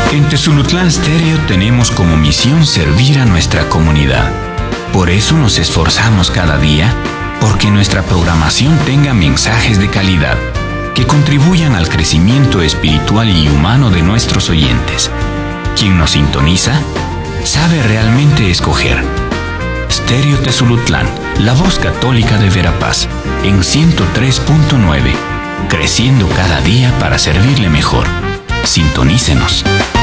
En Tezulutlán Stereo tenemos como misión servir a nuestra comunidad. Por eso nos esforzamos cada día porque nuestra programación tenga mensajes de calidad que contribuyan al crecimiento espiritual y humano de nuestros oyentes. Quien nos sintoniza sabe realmente escoger. Stereo Tezulutlán, la voz católica de Verapaz, en 103.9, creciendo cada día para servirle mejor. Sintonícenos.